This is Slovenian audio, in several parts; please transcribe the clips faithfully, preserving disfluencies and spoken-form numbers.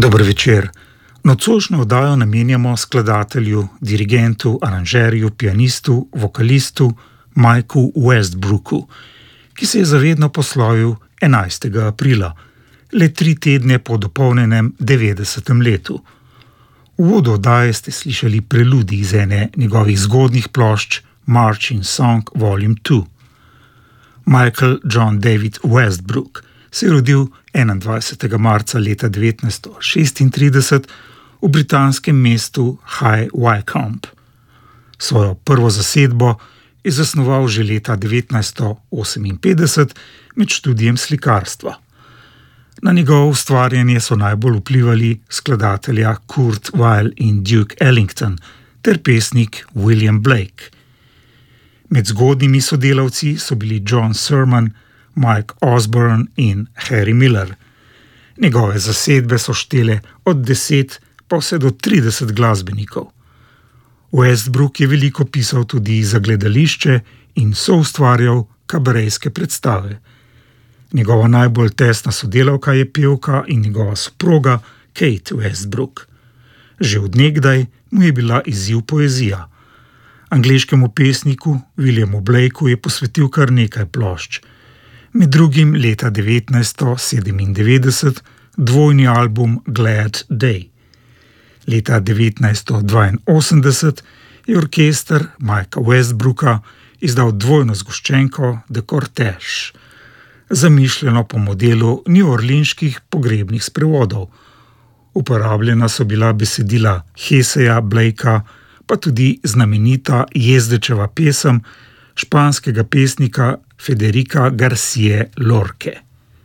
Dober večer. Nocojšnjo oddajo namenjamo skladatelju, dirigentu, aranžerju, pianistu, vokalistu Mikeu Westbrooku, ki se je zavedno poslovil enajstega aprila, le tri tedne po dopolnjenem devetdesetem letu. V uvodu oddaje ste slišali preludij iz ene njegovih zgodnjih plošč Marching Song volume dva. Michael John David Westbrook se je rodil enaindvajsetega marca leta devetnajststo šestintrideset v britanskem mestu High Wycombe. Svojo prvo zasedbo je zasnoval že leta devetnajststo oseminpetdeset med študijem slikarstva. Na njegovo ustvarjanje so najbolj vplivali skladatelja Kurt Weill in Duke Ellington ter pesnik William Blake. Med zgodnjimi sodelavci so bili John Surman, Mike Osborne in Harry Miller. Njegove zasedbe so štele od deset pa vse do trideset glasbenikov. Westbrook je veliko pisal tudi za gledališče in soustvarjal kabarejske predstave. Njegova najbolj tesna sodelavka je pevka in njegova soproga Kate Westbrook. Že od nekdaj mu je bila izziv poezija. Angleškemu pesniku Williamu Blakeu je posvetil kar nekaj plošč. Med drugim leta devetnajststo sedemindevetdeset dvojni album Glad Day. Leta devetnajststo dvainosemdeset je orkester Mikea Westbrooka izdal dvojno zgoščenko The Cortege, zamišljeno po modelu neworleanskih pogrebnih sprevodov. Uporabljena so bila besedila Hesseja, Blakea, pa tudi znamenita Jezdečeva pesem španskega pesnika Federica Garcije Lorke.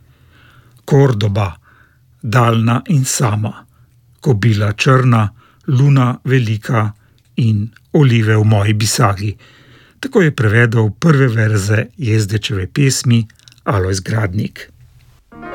Kordoba, daljna in sama, kobila črna, luna velika in olive v moji bisagi. Tako je prevedel prve verze Jezdečeve pesmi Alojz Gradnik.